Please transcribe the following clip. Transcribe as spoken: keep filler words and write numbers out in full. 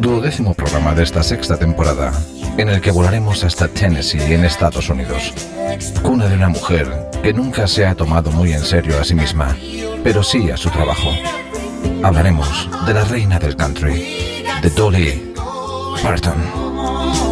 duodécimo programa de esta sexta temporada, en el que volaremos hasta Tennessee, en Estados Unidos, cuna de una mujer que nunca se ha tomado muy en serio a sí misma, pero sí a su trabajo. Hablaremos de la reina del country, de Dolly Parton.